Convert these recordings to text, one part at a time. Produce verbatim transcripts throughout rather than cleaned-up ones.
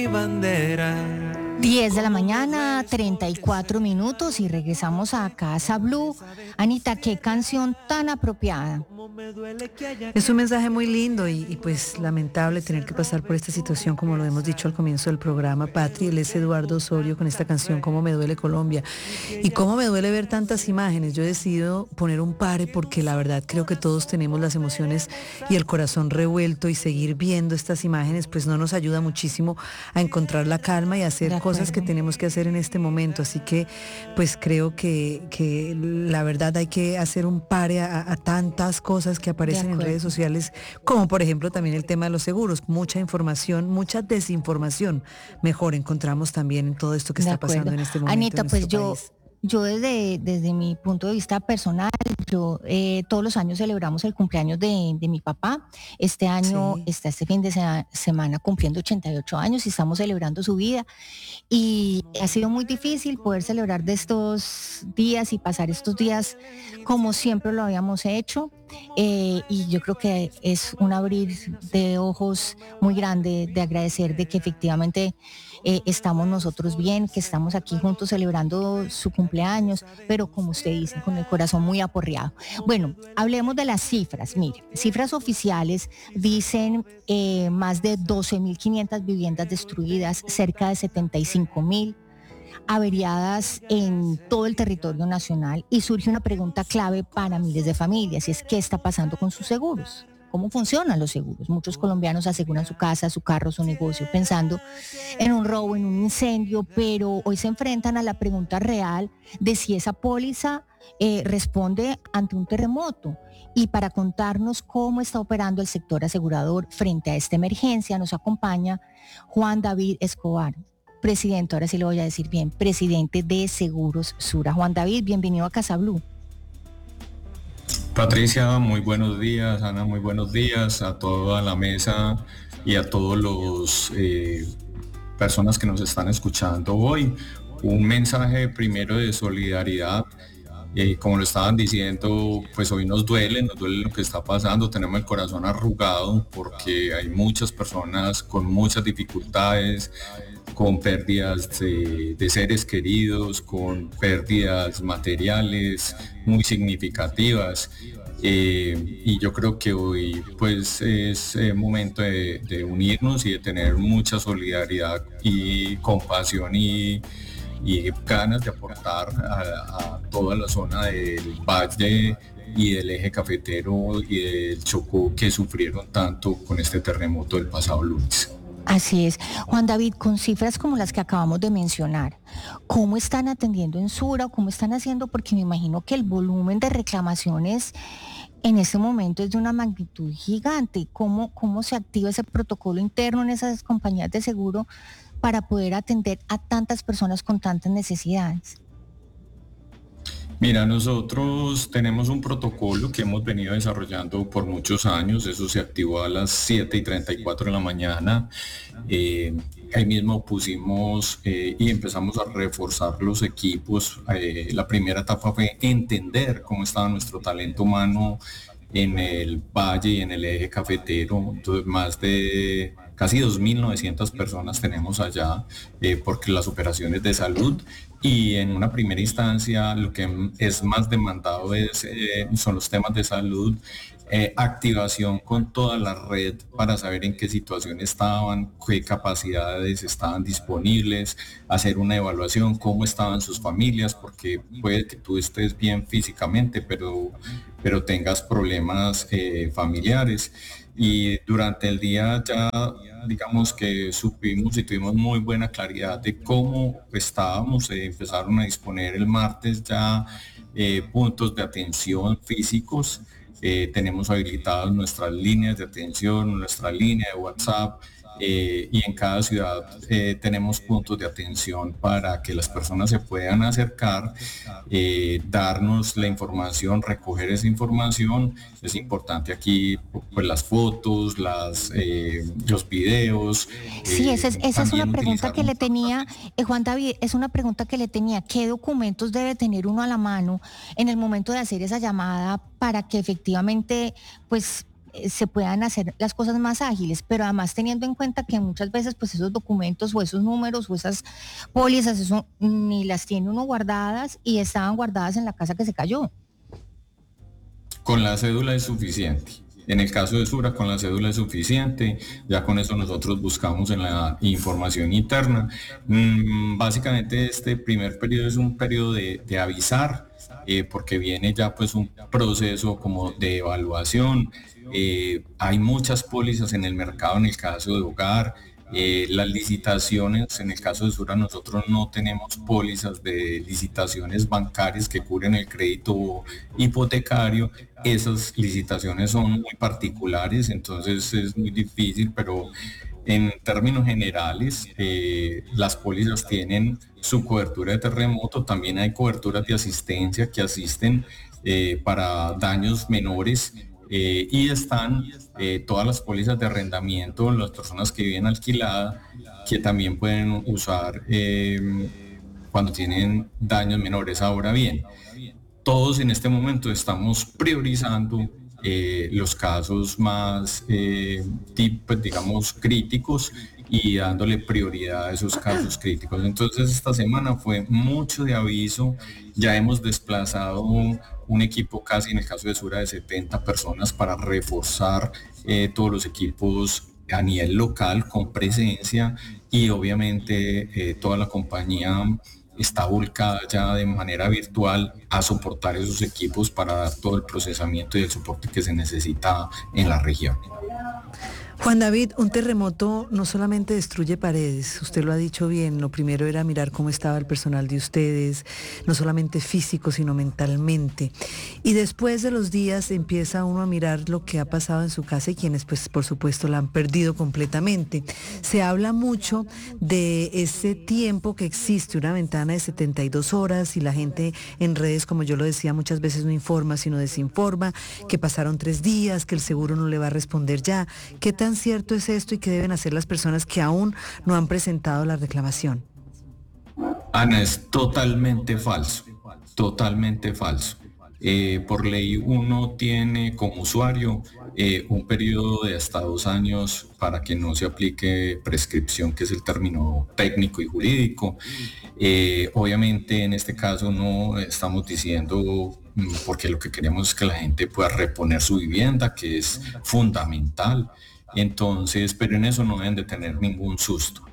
diez de la mañana, treinta y cuatro minutos y regresamos a Casa Blue. Anita, qué canción tan apropiada. Es un mensaje muy lindo y, y pues lamentable tener que pasar por esta situación, como lo hemos dicho al comienzo del programa. Patri, él es Eduardo Osorio con esta canción Cómo me duele Colombia. Y cómo me duele ver tantas imágenes. Yo he decidido poner un pare porque la verdad creo que todos tenemos las emociones y el corazón revuelto, y seguir viendo estas imágenes pues no nos ayuda muchísimo a encontrar la calma y a hacer cosas que tenemos que hacer en este momento. Así que pues creo que, que la verdad hay que hacer un pare a, a tantas cosas que aparecen en redes sociales, como por ejemplo también el tema de los seguros. Mucha información, mucha desinformación, mejor encontramos también en todo esto que está pasando en este momento. Anita, pues yo, país. yo desde, desde mi punto de vista personal, yo eh, todos los años celebramos el cumpleaños de, de mi papá. Este año sí. está este fin de se- semana cumpliendo ochenta y ocho años y estamos celebrando su vida. Y ha sido muy difícil poder celebrar de estos días y pasar estos días como siempre lo habíamos hecho. Eh, y yo creo que es un abrir de ojos muy grande de agradecer de que efectivamente eh, estamos nosotros bien, que estamos aquí juntos celebrando su cumpleaños, pero como usted dice, con el corazón muy aporreado. Bueno, hablemos de las cifras. Mire, cifras oficiales dicen eh, más de doce mil quinientas viviendas destruidas, cerca de setenta y cinco mil averiadas en todo el territorio nacional, y surge una pregunta clave para miles de familias, y es ¿qué está pasando con sus seguros? ¿Cómo funcionan los seguros? Muchos colombianos aseguran su casa, su carro, su negocio pensando en un robo, en un incendio, pero hoy se enfrentan a la pregunta real de si esa póliza eh, responde ante un terremoto. Y para contarnos cómo está operando el sector asegurador frente a esta emergencia, nos acompaña Juan David Escobar, presidente, ahora sí lo voy a decir bien, presidente de Seguros Sura. Juan David, bienvenido a Casa Blue. Patricia, muy buenos días. Ana, muy buenos días a toda la mesa y a todos los eh, personas que nos están escuchando hoy. Un mensaje primero de solidaridad. Eh, como lo estaban diciendo, pues hoy nos duele, nos duele lo que está pasando, tenemos el corazón arrugado porque hay muchas personas con muchas dificultades, con pérdidas de, de seres queridos, con pérdidas materiales muy significativas. Eh, y yo creo que hoy pues es eh, momento de, de unirnos y de tener mucha solidaridad y compasión y y ganas de aportar a, a toda la zona del Valle y del eje cafetero y del Chocó, que sufrieron tanto con este terremoto del pasado lunes. Así es. Juan David, con cifras como las que acabamos de mencionar, ¿cómo están atendiendo en Sura o cómo están haciendo? Porque me imagino que el volumen de reclamaciones en este momento es de una magnitud gigante. ¿Cómo, cómo se activa ese protocolo interno en esas compañías de seguro para poder atender a tantas personas con tantas necesidades? Mira, nosotros tenemos un protocolo que hemos venido desarrollando por muchos años. Eso se activó a las siete y treinta y cuatro de la mañana. Eh, ahí mismo pusimos eh, y empezamos a reforzar los equipos. Eh, la primera etapa fue entender cómo estaba nuestro talento humano en el valle y en el eje cafetero. Entonces, más de casi dos mil novecientas personas tenemos allá, eh, porque las operaciones de salud, y en una primera instancia lo que es más demandado es, eh, son los temas de salud, eh, activación con toda la red para saber en qué situación estaban, qué capacidades estaban disponibles, hacer una evaluación, cómo estaban sus familias, porque puede que tú estés bien físicamente, pero, pero tengas problemas eh, familiares. Y durante el día ya, digamos que supimos y tuvimos muy buena claridad de cómo estábamos. Eh, empezaron a disponer el martes ya eh, puntos de atención físicos. Eh, tenemos habilitadas nuestras líneas de atención, nuestra línea de WhatsApp, eh, y en cada ciudad eh, tenemos puntos de atención para que las personas se puedan acercar, eh, darnos la información, recoger esa información. Es importante aquí pues las fotos, las, eh, los videos. Sí, esa es, esa es una pregunta que le tenía, eh, Juan David, es una pregunta que le tenía. ¿Qué documentos debe tener uno a la mano en el momento de hacer esa llamada para que efectivamente pues eh, se puedan hacer las cosas más ágiles, pero además teniendo en cuenta que muchas veces pues esos documentos o esos números o esas pólizas, eso ni las tiene uno guardadas y estaban guardadas en la casa que se cayó. Con la cédula es suficiente. En el caso de Sura, con la cédula es suficiente, ya con eso nosotros buscamos en la información interna. Mm, básicamente este primer periodo es un periodo de, de avisar, eh, porque viene ya pues un proceso como de evaluación. Eh, hay muchas pólizas en el mercado en el caso de hogar. Eh, las licitaciones, en el caso de Sura, nosotros no tenemos pólizas de licitaciones bancarias que cubren el crédito hipotecario. Esas licitaciones son muy particulares, entonces es muy difícil, pero en términos generales, eh, las pólizas tienen su cobertura de terremoto, también hay coberturas de asistencia que asisten eh, para daños menores. Eh, y están eh, todas las pólizas de arrendamiento, las personas que viven alquiladas, que también pueden usar eh, cuando tienen daños menores. Ahora bien, todos en este momento estamos priorizando eh, los casos más, eh, tipo, digamos, críticos y dándole prioridad a esos casos críticos. Entonces esta semana fue mucho de aviso, ya hemos desplazado un, un equipo casi en el caso de Sura de setenta personas para reforzar eh, todos los equipos a nivel local con presencia y obviamente eh, toda la compañía está volcada ya de manera virtual a soportar esos equipos para dar todo el procesamiento y el soporte que se necesita en la región. Juan David, un terremoto no solamente destruye paredes, usted lo ha dicho bien, lo primero era mirar cómo estaba el personal de ustedes, no solamente físico, sino mentalmente. Y después de los días empieza uno a mirar lo que ha pasado en su casa y quienes, pues, por supuesto, la han perdido completamente. Se habla mucho de ese tiempo que existe, una ventana de setenta y dos horas, y la gente en redes, como yo lo decía, muchas veces no informa, sino desinforma, que pasaron tres días, que el seguro no le va a responder ya. ¿Qué tan cierto es esto y qué deben hacer las personas que aún no han presentado la reclamación? Ana, es totalmente falso, totalmente falso. Eh, por ley uno tiene como usuario eh, un periodo de hasta dos años para que no se aplique prescripción, que es el término técnico y jurídico. Eh, obviamente en este caso no estamos diciendo, porque lo que queremos es que la gente pueda reponer su vivienda, que es fundamental. Entonces, pero en eso no deben de tener ningún susto.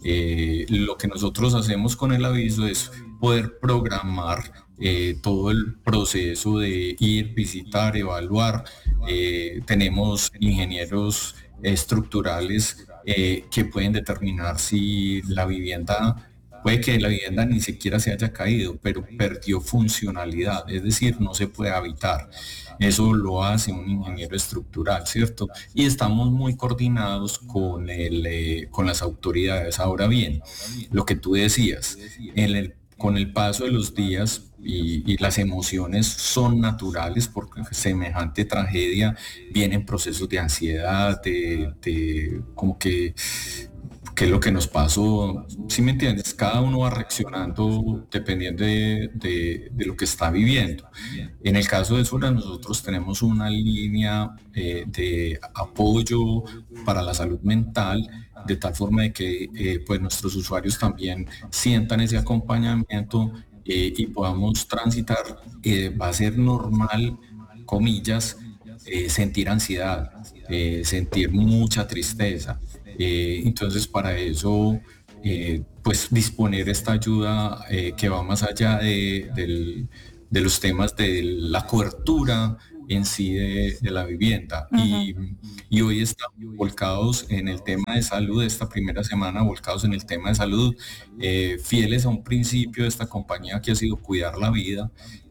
Eh, lo que nosotros hacemos con el aviso es poder programar eh, todo el proceso de ir, visitar, evaluar. Eh, tenemos ingenieros estructurales eh, que pueden determinar si la vivienda, puede que la vivienda ni siquiera se haya caído, pero perdió funcionalidad, es decir, no se puede habitar. Eso lo hace un ingeniero estructural, ¿cierto? Y estamos muy coordinados con, el, eh, con las autoridades. Ahora bien, lo que tú decías, en el, con el paso de los días y, y las emociones son naturales, porque semejante tragedia vienen procesos de ansiedad, de, de como que... qué es lo que nos pasó, ¿sí me entiendes? Cada uno va reaccionando dependiendo de, de, de lo que está viviendo. En el caso de Sura, nosotros tenemos una línea eh, de apoyo para la salud mental, de tal forma de que eh, pues nuestros usuarios también sientan ese acompañamiento eh, y podamos transitar. Eh, va a ser normal, comillas, eh, sentir ansiedad, eh, sentir mucha tristeza. Eh, entonces para eso eh, pues disponer esta ayuda eh, que va más allá de, del, de los temas de la cobertura en sí de, de la vivienda. Uh-huh. y, y hoy estamos volcados en el tema de salud, esta primera semana volcados en el tema de salud, eh, fieles a un principio de esta compañía que ha sido cuidar la vida,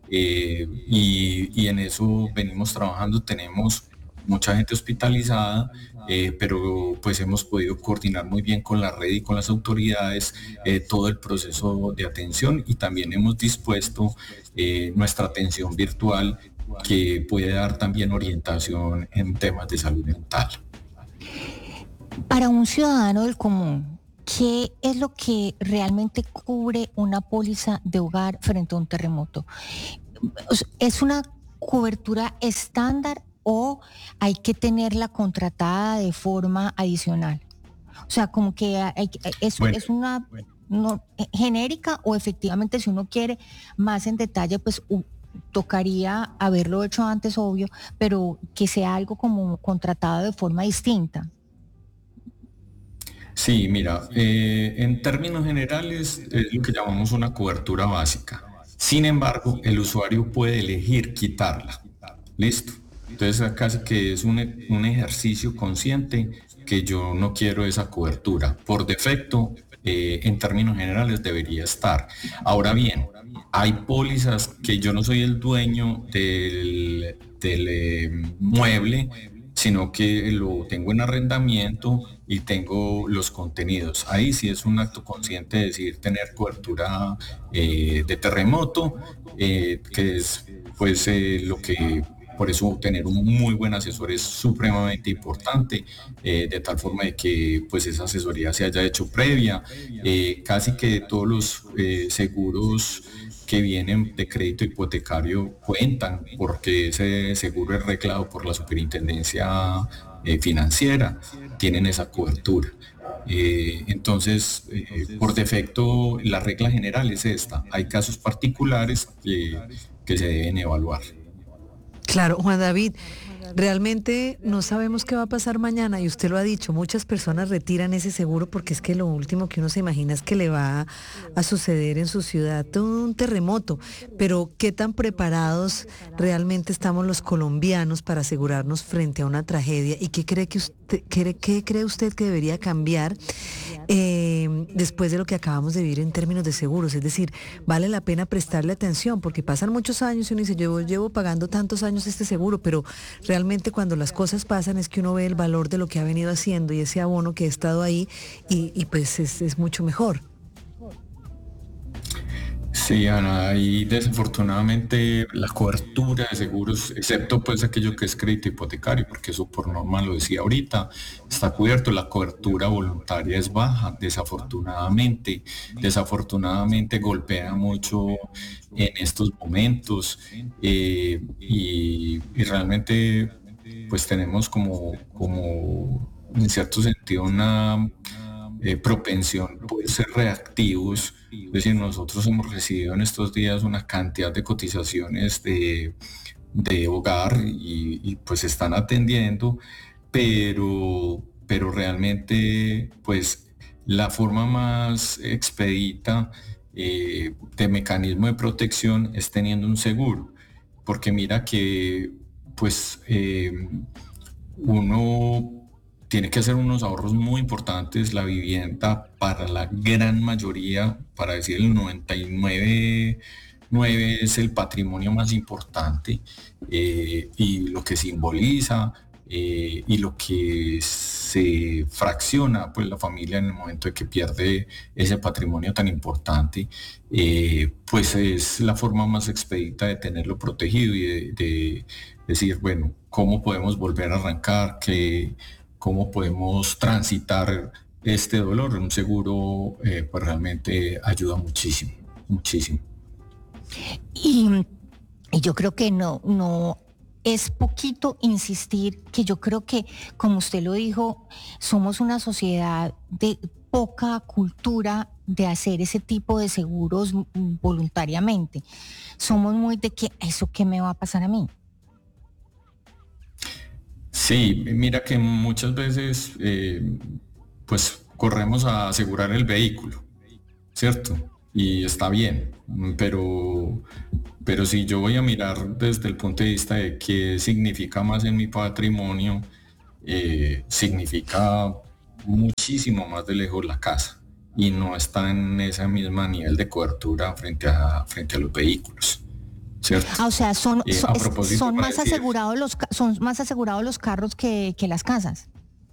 eh, y, y en eso venimos trabajando. Tenemos mucha gente hospitalizada, eh, pero pues hemos podido coordinar muy bien con la red y con las autoridades eh, todo el proceso de atención, y también hemos dispuesto eh, nuestra atención virtual, que puede dar también orientación en temas de salud mental. Para un ciudadano del común, ¿qué es lo que realmente cubre una póliza de hogar frente a un terremoto? ¿Es una cobertura estándar o hay que tenerla contratada de forma adicional? O sea, como que hay, es, bueno, es una no, genérica, o efectivamente si uno quiere más en detalle, pues uh, tocaría haberlo hecho antes, obvio, pero que sea algo como contratado de forma distinta. Sí, mira, eh, en términos generales es lo que llamamos una cobertura básica. Sin embargo, el usuario puede elegir quitarla. ¿Listo? Entonces casi que es un, un ejercicio consciente que yo no quiero esa cobertura. Por defecto, eh, en términos generales debería estar. Ahora bien, hay pólizas que yo no soy el dueño del, del eh, mueble, sino que lo tengo en arrendamiento y tengo los contenidos. Ahí sí es un acto consciente de decidir tener cobertura eh, de terremoto, eh, que es pues eh, lo que, por eso tener un muy buen asesor es supremamente importante, eh, de tal forma de que pues esa asesoría se haya hecho previa. Eh, casi que todos los eh, seguros que vienen de crédito hipotecario cuentan, porque ese seguro es reclado por la superintendencia eh, financiera, tienen esa cobertura. Eh, entonces, eh, por defecto, la regla general es esta. Hay casos particulares que, que se deben evaluar. Claro, Juan David, realmente no sabemos qué va a pasar mañana, y usted lo ha dicho, muchas personas retiran ese seguro porque es que lo último que uno se imagina es que le va a suceder en su ciudad un terremoto, pero ¿qué tan preparados realmente estamos los colombianos para asegurarnos frente a una tragedia? ¿Y qué cree que usted, qué, qué cree usted que debería cambiar eh, después de lo que acabamos de vivir en términos de seguros? Es decir, vale la pena prestarle atención porque pasan muchos años y uno dice, yo llevo pagando tantos años este seguro, pero realmente cuando las cosas pasan es que uno ve el valor de lo que ha venido haciendo y ese abono que ha estado ahí y, y pues es, es mucho mejor. Sí, Ana, y desafortunadamente la cobertura de seguros, excepto pues aquello que es crédito hipotecario, porque eso por norma lo decía ahorita, está cubierto. La cobertura voluntaria es baja, desafortunadamente. Desafortunadamente golpea mucho en estos momentos, eh, y, y realmente pues tenemos como, como en cierto sentido una eh, propensión por ser reactivos. Es decir, nosotros hemos recibido en estos días una cantidad de cotizaciones de, de hogar y, y pues están atendiendo, pero, pero realmente pues la forma más expedita eh, de mecanismo de protección es teniendo un seguro, porque mira que pues eh, uno tiene que hacer unos ahorros muy importantes. La vivienda para la gran mayoría, para decir el noventa y nueve punto nueve, es el patrimonio más importante, eh, y lo que simboliza eh, y lo que se fracciona pues la familia en el momento de que pierde ese patrimonio tan importante, eh, pues es la forma más expedita de tenerlo protegido y de, de decir, bueno, ¿cómo podemos volver a arrancar? ¿Qué, ¿Cómo podemos transitar este dolor? Un seguro eh, pues realmente ayuda muchísimo, muchísimo. Y, y yo creo que no, no es poquito insistir, que yo creo que, como usted lo dijo, somos una sociedad de poca cultura de hacer ese tipo de seguros voluntariamente. Somos muy de que, ¿eso qué me va a pasar a mí? Sí, mira que muchas veces eh, pues corremos a asegurar el vehículo, ¿cierto? Y está bien, pero, pero si yo voy a mirar desde el punto de vista de qué significa más en mi patrimonio, eh, significa muchísimo más de lejos la casa y no está en ese mismo nivel de cobertura frente a, frente a los vehículos. ¿Cierto? Ah, o sea, son, eh, son, son más decir, asegurados los son más asegurados los carros que, que las casas.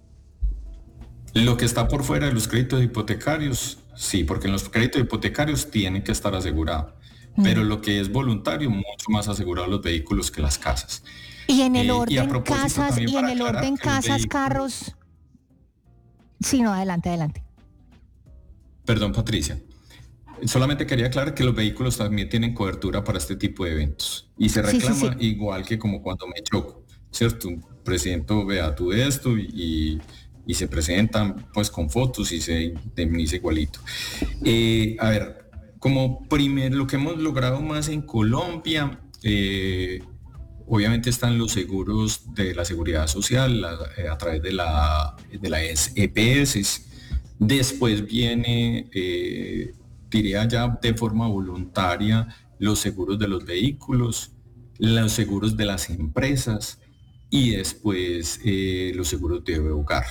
Lo que está por fuera de los créditos hipotecarios, sí, porque en los créditos hipotecarios tienen que estar asegurados, mm. pero lo que es voluntario, mucho más asegurado los vehículos que las casas. Y en el eh, orden y casas y en el orden casas, carros. Sí, no, adelante, adelante. Perdón, Patricia. Solamente quería aclarar que los vehículos también tienen cobertura para este tipo de eventos y se reclama sí, sí, sí. igual que como cuando me choco. ¿cierto? Presidente, vea tú esto y, y se presentan pues con fotos y se indemniza igualito. Eh, a ver, como primer, lo que hemos logrado más en Colombia, eh, obviamente están los seguros de la seguridad social la, eh, a través de la, de la E P S. Después viene, eh, diría ya de forma voluntaria, los seguros de los vehículos, los seguros de las empresas y después eh, los seguros de hogar.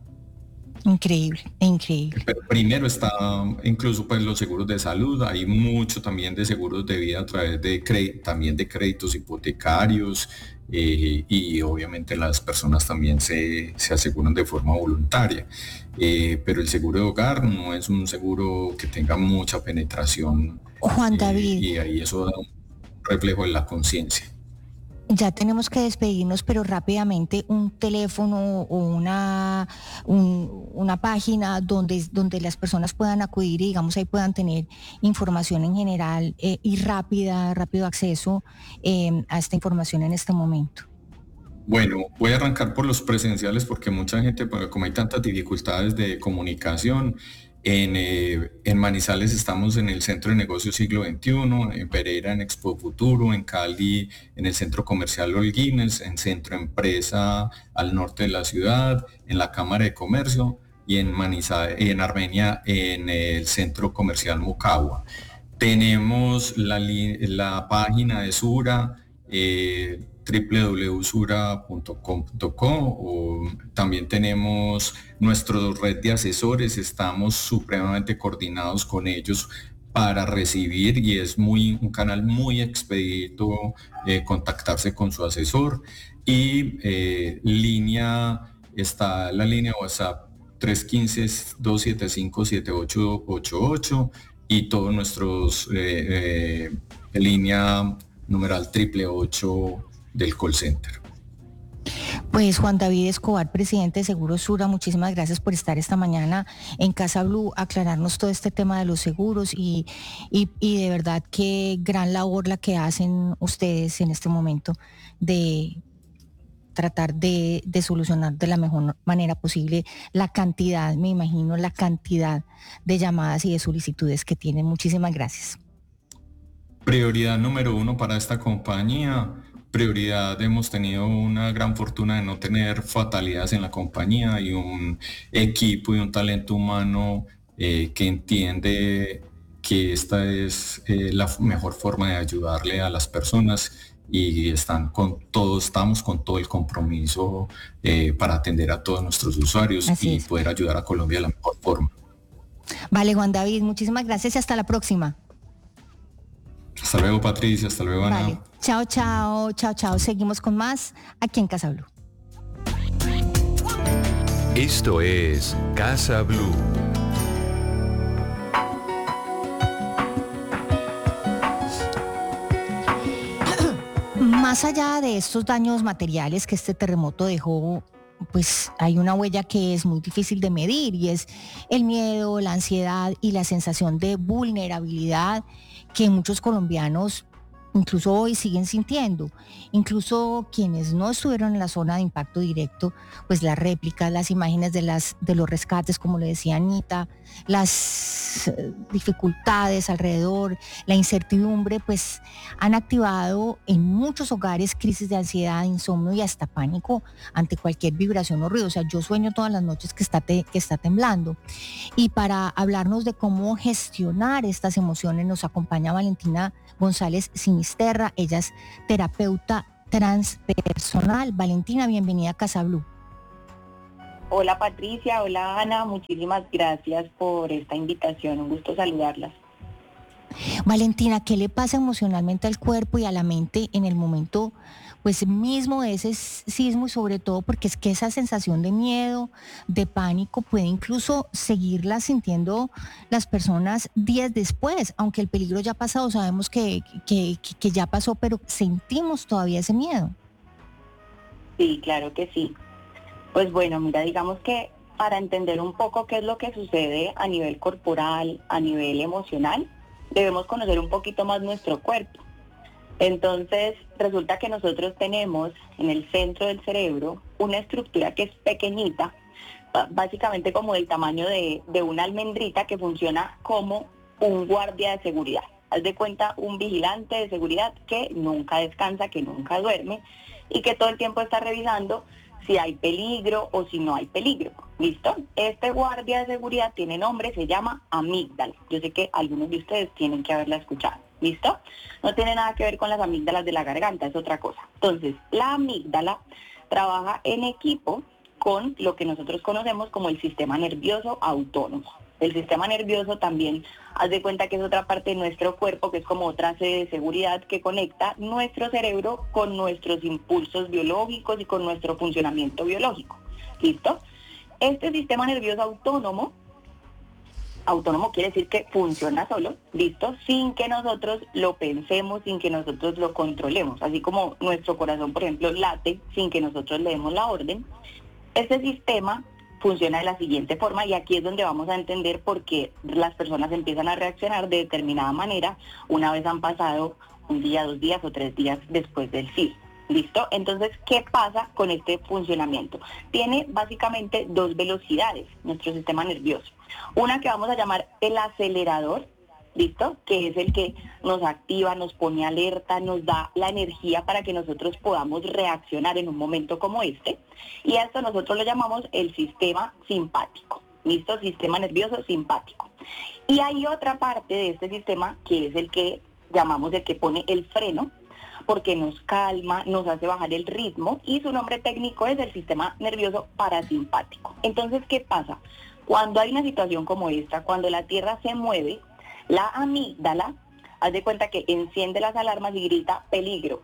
Increíble, increíble. Pero primero está incluso pues los seguros de salud, hay mucho también de seguros de vida a través de cre- también de créditos hipotecarios eh, y obviamente las personas también se, se aseguran de forma voluntaria. Eh, pero el seguro de hogar no es un seguro que tenga mucha penetración. Juan David. Eh, y ahí eso da un reflejo en la conciencia. Ya tenemos que despedirnos, pero rápidamente un teléfono o una, un, una página donde, donde las personas puedan acudir y digamos ahí puedan tener información en general eh, y rápida, rápido acceso eh, a esta información en este momento. Bueno, voy a arrancar por los presenciales porque mucha gente, como hay tantas dificultades de comunicación, En, eh, en Manizales estamos en el Centro de Negocios Siglo veintiuno, en Pereira en Expo Futuro, en Cali en el Centro Comercial Holguines, en Centro Empresa al norte de la ciudad, en la Cámara de Comercio y en, Manizales, en Armenia en el Centro Comercial Moquegua. Tenemos la, la página de Sura, eh, doble u doble u doble u punto sura punto com punto co, o también tenemos nuestra red de asesores, estamos supremamente coordinados con ellos para recibir y es muy un canal muy expedito eh, contactarse con su asesor y eh, línea, está la línea WhatsApp tres uno cinco, dos siete cinco, siete ocho ocho ocho y todos nuestros eh, eh, línea numeral triple ocho del call center. Pues Juan David Escobar, presidente de Seguros Sura, muchísimas gracias por estar esta mañana en Casa Blue, aclararnos todo este tema de los seguros y, y, y de verdad qué gran labor la que hacen ustedes en este momento de tratar de, de solucionar de la mejor manera posible la cantidad, me imagino, la cantidad de llamadas y de solicitudes que tienen. Muchísimas gracias. Prioridad número uno para esta compañía. Prioridad, hemos tenido una gran fortuna de no tener fatalidades en la compañía y un equipo y un talento humano eh, que entiende que esta es eh, la mejor forma de ayudarle a las personas y están con todo, estamos con todo el compromiso eh, para atender a todos nuestros usuarios Así y es. poder ayudar a Colombia de la mejor forma. Vale, Juan David, muchísimas gracias y hasta la próxima. Hasta luego, Patricia, hasta luego, Ana. Vale. Chao, chao, chao, chao. Seguimos con más aquí en Casa Blue. Esto es Casa Blue. Más allá de estos daños materiales que este terremoto dejó, pues hay una huella que es muy difícil de medir y es el miedo, la ansiedad y la sensación de vulnerabilidad que muchos colombianos incluso hoy siguen sintiendo. Incluso quienes no estuvieron en la zona de impacto directo, pues las réplicas, las imágenes de, las, de los rescates, como le decía Anita, las dificultades alrededor, la incertidumbre, pues han activado en muchos hogares crisis de ansiedad, insomnio y hasta pánico ante cualquier vibración o ruido. O sea, yo sueño todas las noches que está, te, que está temblando. Y para hablarnos de cómo gestionar estas emociones nos acompaña Valentina González Sinisterra. Ella es terapeuta transpersonal. Valentina, bienvenida a Casa Blue. Hola Patricia, hola Ana, muchísimas gracias por esta invitación, un gusto saludarlas. Valentina, ¿qué le pasa emocionalmente al cuerpo y a la mente en el momento pues mismo de ese sismo y sobre todo porque es que esa sensación de miedo, de pánico puede incluso seguirla sintiendo las personas días después, aunque el peligro ya ha pasado, sabemos que, que, que ya pasó, pero sentimos todavía ese miedo? Sí, claro que sí. Pues bueno, mira, digamos que para entender un poco qué es lo que sucede a nivel corporal, a nivel emocional, debemos conocer un poquito más nuestro cuerpo. Entonces, resulta que nosotros tenemos en el centro del cerebro una estructura que es pequeñita, básicamente como del tamaño de, de una almendrita, que funciona como un guardia de seguridad. Haz de cuenta un vigilante de seguridad que nunca descansa, que nunca duerme y que todo el tiempo está revisando si hay peligro o si no hay peligro. ¿Listo? Este guardia de seguridad tiene nombre, se llama amígdala. Yo sé que algunos de ustedes tienen que haberla escuchado. ¿Listo? No tiene nada que ver con las amígdalas de la garganta, es otra cosa. Entonces, la amígdala trabaja en equipo con lo que nosotros conocemos como el sistema nervioso autónomo. El sistema nervioso también, haz de cuenta que es otra parte de nuestro cuerpo, que es como otra sede de seguridad que conecta nuestro cerebro con nuestros impulsos biológicos y con nuestro funcionamiento biológico. ¿Listo? Este sistema nervioso autónomo, autónomo quiere decir que funciona solo, ¿listo? Sin que nosotros lo pensemos, sin que nosotros lo controlemos. Así como nuestro corazón, por ejemplo, late sin que nosotros le demos la orden. Este sistema funciona de la siguiente forma, y aquí es donde vamos a entender por qué las personas empiezan a reaccionar de determinada manera una vez han pasado un día, dos días o tres días después del sismo. ¿Listo? Entonces, ¿qué pasa con este funcionamiento? Tiene básicamente dos velocidades nuestro sistema nervioso. Una que vamos a llamar el acelerador, ¿listo? Que es el que nos activa, nos pone alerta, nos da la energía para que nosotros podamos reaccionar en un momento como este. Y a esto nosotros lo llamamos el sistema simpático, ¿listo? Sistema nervioso simpático. Y hay otra parte de este sistema que es el que llamamos el que pone el freno, porque nos calma, nos hace bajar el ritmo, y su nombre técnico es el sistema nervioso parasimpático. Entonces, ¿qué pasa? Cuando hay una situación como esta, cuando la Tierra se mueve, la amígdala, haz de cuenta que enciende las alarmas y grita peligro.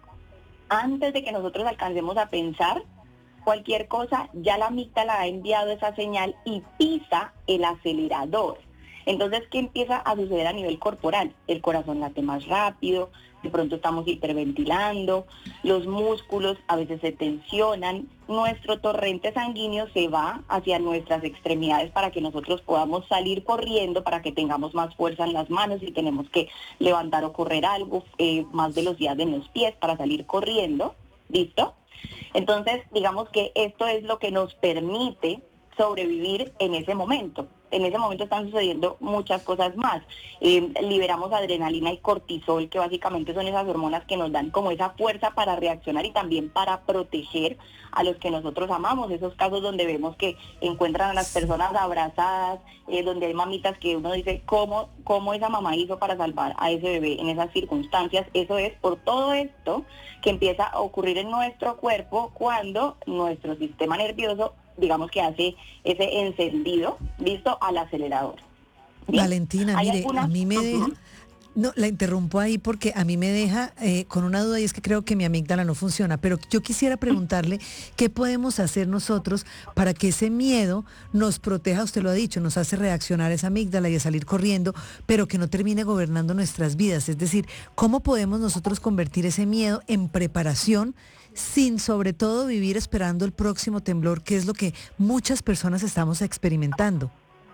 Antes de que nosotros alcancemos a pensar cualquier cosa, ya la amígdala ha enviado esa señal y pisa el acelerador. Entonces, ¿qué empieza a suceder a nivel corporal? El corazón late más rápido, de pronto estamos hiperventilando, los músculos a veces se tensionan, nuestro torrente sanguíneo se va hacia nuestras extremidades para que nosotros podamos salir corriendo, para que tengamos más fuerza en las manos si tenemos que levantar o correr algo, eh, más velocidad en los pies para salir corriendo, ¿listo? Entonces, digamos que esto es lo que nos permite sobrevivir en ese momento. En ese momento están sucediendo muchas cosas más. Eh, liberamos adrenalina y cortisol, que básicamente son esas hormonas que nos dan como esa fuerza para reaccionar y también para proteger a los que nosotros amamos. Esos casos donde vemos que encuentran a las personas abrazadas, eh, donde hay mamitas que uno dice, ¿cómo, cómo esa mamá hizo para salvar a ese bebé en esas circunstancias? Eso es por todo esto que empieza a ocurrir en nuestro cuerpo cuando nuestro sistema nervioso, digamos que hace ese encendido, listo, al acelerador. ¿Bien? Valentina, mire, algunas... a mí me deja, uh-huh. no, la interrumpo ahí porque a mí me deja eh, con una duda, y es que creo que mi amígdala no funciona, pero yo quisiera preguntarle qué podemos hacer nosotros para que ese miedo nos proteja. Usted lo ha dicho, nos hace reaccionar a esa amígdala y a salir corriendo, pero que no termine gobernando nuestras vidas. Es decir, ¿cómo podemos nosotros convertir ese miedo en preparación, sin sobre todo vivir esperando el próximo temblor, que es lo que muchas personas estamos experimentando?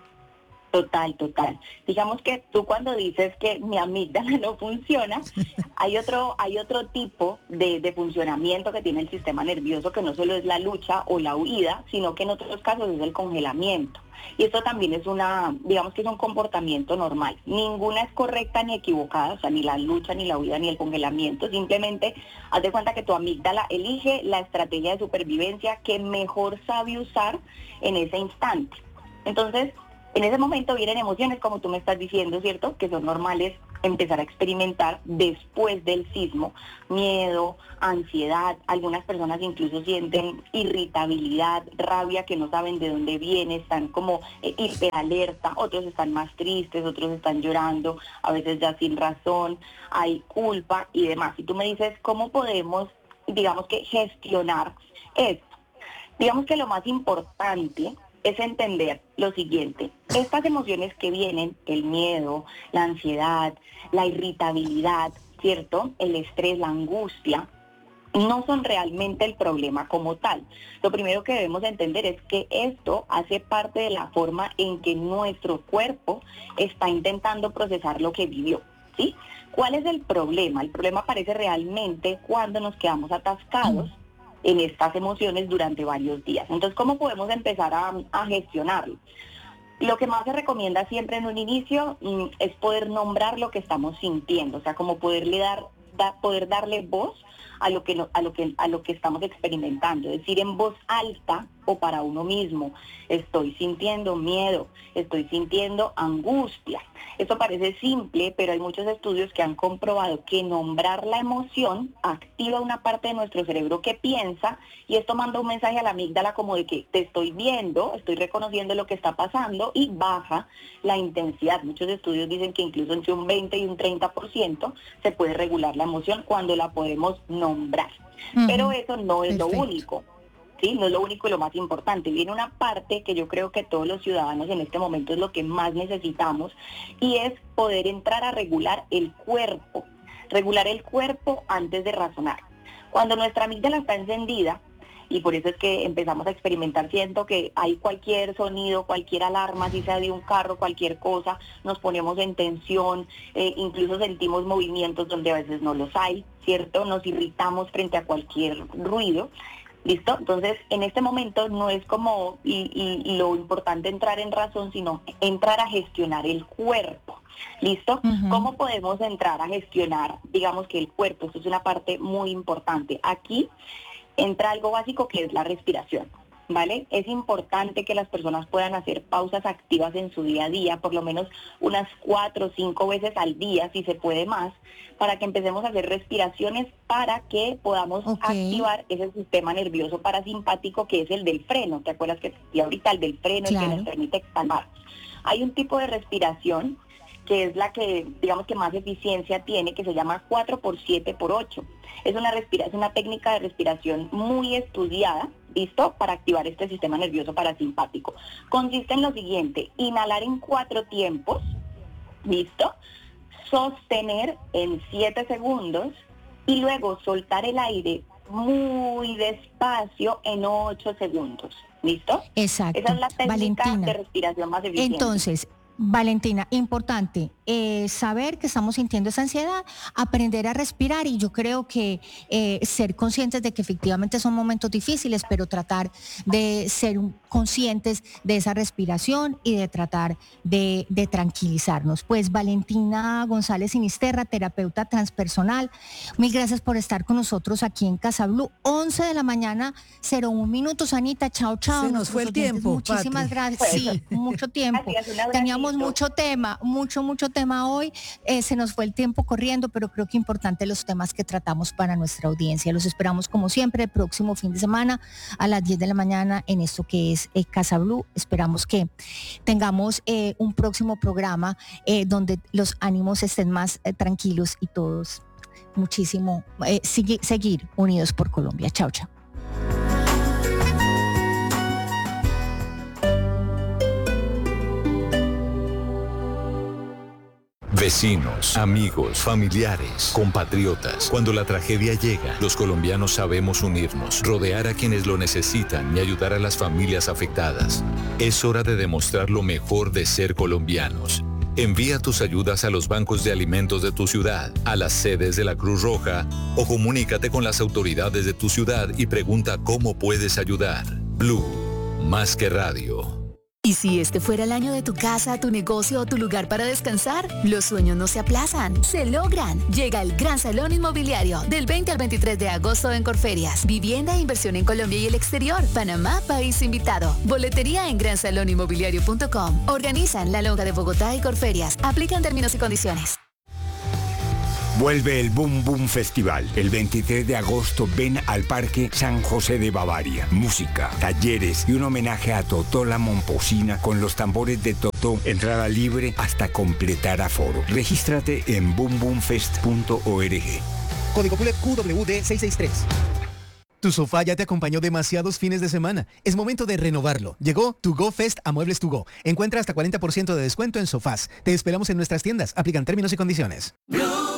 Total, total. Digamos que tú cuando dices que mi amígdala no funciona, hay otro, hay otro tipo de, de funcionamiento que tiene el sistema nervioso, que no solo es la lucha o la huida, sino que en otros casos es el congelamiento. Y esto también es una, digamos que es un comportamiento normal. Ninguna es correcta ni equivocada, o sea, ni la lucha, ni la huida, ni el congelamiento. Simplemente haz de cuenta que tu amígdala elige la estrategia de supervivencia que mejor sabe usar en ese instante. Entonces, en ese momento vienen emociones, como tú me estás diciendo, ¿cierto? Que son normales empezar a experimentar después del sismo. Miedo, ansiedad, algunas personas incluso sienten irritabilidad, rabia que no saben de dónde viene, están como eh, hiperalerta, otros están más tristes, otros están llorando, a veces ya sin razón, hay culpa y demás. Y tú me dices, ¿cómo podemos, digamos que, gestionar esto? Digamos que lo más importante es entender lo siguiente: estas emociones que vienen, el miedo, la ansiedad, la irritabilidad, ¿cierto? El estrés, la angustia, no son realmente el problema como tal. Lo primero que debemos entender es que esto hace parte de la forma en que nuestro cuerpo está intentando procesar lo que vivió, ¿sí? ¿Cuál es el problema? El problema aparece realmente cuando nos quedamos atascados en estas emociones durante varios días. Entonces, ¿cómo podemos empezar a, a gestionarlo? Lo que más se recomienda siempre en un inicio mm, es poder nombrar lo que estamos sintiendo, o sea, como poderle dar, da, poder darle voz a lo que no, a lo que a lo que estamos experimentando, decir en voz alta o para uno mismo: estoy sintiendo miedo, estoy sintiendo angustia. Esto parece simple, pero hay muchos estudios que han comprobado que nombrar la emoción activa una parte de nuestro cerebro que piensa, y esto manda un mensaje a la amígdala como de que te estoy viendo, estoy reconociendo lo que está pasando, y baja la intensidad. Muchos estudios dicen que incluso entre un veinte y un treinta por ciento se puede regular la emoción cuando la podemos nombrar. Uh-huh. Pero eso no es Perfecto. Lo único. Sí, no es lo único y lo más importante. Viene una parte que yo creo que todos los ciudadanos en este momento es lo que más necesitamos, y es poder entrar a regular el cuerpo, regular el cuerpo antes de razonar. Cuando nuestra amígdala está encendida, y por eso es que empezamos a experimentar, siento que hay cualquier sonido, cualquier alarma, si sea de un carro, cualquier cosa, nos ponemos en tensión, eh, incluso sentimos movimientos donde a veces no los hay, ¿cierto? Nos irritamos frente a cualquier ruido. ¿Listo? Entonces, en este momento no es como y, y, lo importante entrar en razón, sino entrar a gestionar el cuerpo. ¿Listo? Uh-huh. ¿Cómo podemos entrar a gestionar, digamos, que el cuerpo? Esto es una parte muy importante. Aquí entra algo básico, que es la respiración, ¿vale? Es importante que las personas puedan hacer pausas activas en su día a día, por lo menos unas cuatro o cinco veces al día, si se puede más, para que empecemos a hacer respiraciones para que podamos okay. activar ese sistema nervioso parasimpático, que es el del freno. ¿Te acuerdas que y ahorita el del freno, claro. el que nos permite calmar? Hay un tipo de respiración que es la que, digamos, que más eficiencia tiene, que se llama cuatro por siete por ocho. Es una respira- es una técnica de respiración muy estudiada, ¿listo? Para activar este sistema nervioso parasimpático. Consiste en lo siguiente: inhalar en cuatro tiempos, ¿listo? Sostener en siete segundos y luego soltar el aire muy despacio en ocho segundos, ¿listo? Exacto. Esa es la técnica Valentina, de respiración más eficiente. Entonces, Valentina, importante eh, saber que estamos sintiendo esa ansiedad, aprender a respirar, y yo creo que eh, ser conscientes de que efectivamente son momentos difíciles, pero tratar de ser conscientes de esa respiración y de tratar de, de tranquilizarnos. Pues Valentina González Sinisterra, terapeuta transpersonal, mil gracias por estar con nosotros aquí en Casa Blue. once de la mañana, cero un minutos. Anita, chao, chao. Se nos fue el tiempo, Muchísimas Pati. gracias. Sí, mucho tiempo. Teníamos mucho tema, mucho, mucho tema hoy. Eh, se nos fue el tiempo corriendo, pero creo que importante los temas que tratamos para nuestra audiencia. Los esperamos como siempre el próximo fin de semana a las diez de la mañana en esto que es eh, Casa Blue. Esperamos que tengamos eh, un próximo programa eh, donde los ánimos estén más eh, tranquilos y todos muchísimo eh, sigui- seguir unidos por Colombia. Chao, chao. Vecinos, amigos, familiares, compatriotas. Cuando la tragedia llega, los colombianos sabemos unirnos, rodear a quienes lo necesitan y ayudar a las familias afectadas. Es hora de demostrar lo mejor de ser colombianos. Envía tus ayudas a los bancos de alimentos de tu ciudad, a las sedes de la Cruz Roja, o comunícate con las autoridades de tu ciudad y pregunta cómo puedes ayudar. Blue, más que radio. ¿Y si este fuera el año de tu casa, tu negocio o tu lugar para descansar? Los sueños no se aplazan, se logran. Llega el Gran Salón Inmobiliario del veinte al veintitrés de agosto en Corferias. Vivienda e inversión en Colombia y el exterior. Panamá, país invitado. Boletería en gran salón inmobiliario punto com. Organizan La Lonja de Bogotá y Corferias. Aplican términos y condiciones. Vuelve el Boom Boom Festival. El veintitrés de agosto ven al Parque San José de Bavaria. Música, talleres y un homenaje a Totó la Momposina con los tambores de Totó. Entrada libre hasta completar aforo. Regístrate en boom boom fest punto org. Código P U L E Q W D seiscientos sesenta y tres. Tu sofá ya te acompañó demasiados fines de semana. Es momento de renovarlo. Llegó To Go Fest a Muebles To Go. Encuentra hasta cuarenta por ciento de descuento en sofás. Te esperamos en nuestras tiendas. Aplican términos y condiciones.